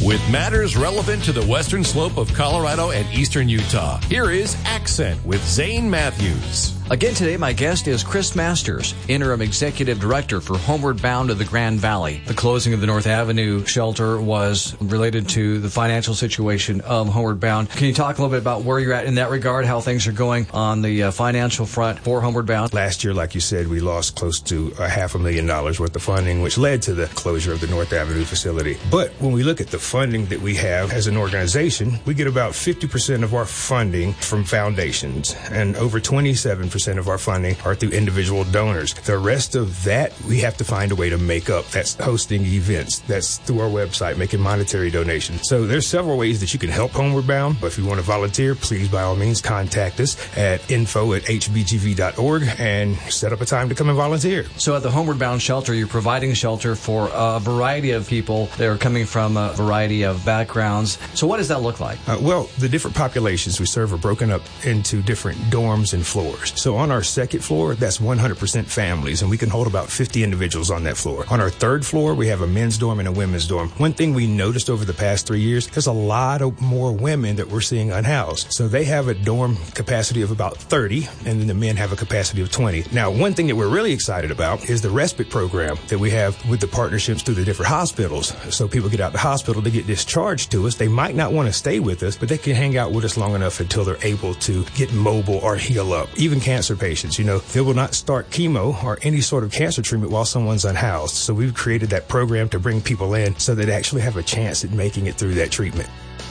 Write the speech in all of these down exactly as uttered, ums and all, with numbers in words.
With matters relevant to the western slope of Colorado and eastern Utah, here is Accent with Zane Matthews. Again today, my guest is Chris Masters, Interim Executive Director for Homeward Bound of the Grand Valley. The closing of the North Avenue shelter was related to the financial situation of Homeward Bound. Can you talk a little bit about where you're at in that regard, how things are going on the uh, financial front for Homeward Bound? Last year, like you said, we lost close to a half a million dollars worth of funding, which led to the closure of the North Avenue facility. But when we look at the funding that we have as an organization, we get about fifty percent of our funding from foundations, and over twenty-seven percent of our funding are through individual donors. The rest of that, we have to find a way to make up. That's hosting events. That's through our website, making monetary donations. So there's several ways that you can help Homeward Bound. But if you want to volunteer, please, by all means, contact us at info at h b g v dot org and set up a time to come and volunteer. So at the Homeward Bound shelter, you're providing shelter for a variety of people that are coming from a variety of backgrounds. So what does that look like? Uh, well, the different populations we serve are broken up into different dorms and floors. So on our second floor, that's one hundred percent families, and we can hold about fifty individuals on that floor. On our third floor, we have a men's dorm and a women's dorm. One thing we noticed over the past three years, there's a lot of more women that we're seeing unhoused. So they have a dorm capacity of about thirty, and then the men have a capacity of twenty. Now, one thing that we're really excited about is the respite program that we have with the partnerships through the different hospitals. So people get out of the hospital, they get discharged to us. They might not want to stay with us, but they can hang out with us long enough until they're able to get mobile or heal up. Even cancer patients, you know, they will not start chemo or any sort of cancer treatment while someone's unhoused. So we've created that program to bring people in so that they actually have a chance at making it through that treatment.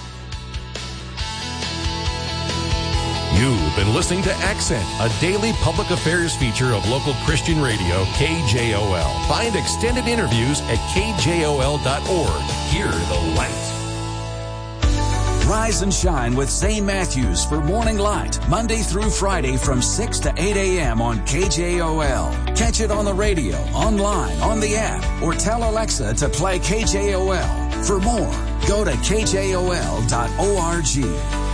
You've been listening to Accent, a daily public affairs feature of local Christian radio, K J O L. Find extended interviews at k j o l dot org. Hear the light. Rise and shine with Zane Matthews for Morning Light, Monday through Friday from six to eight a.m. on K J O L. Catch it on the radio, online, on the app, or tell Alexa to play K J O L. For more, go to k j o l dot org.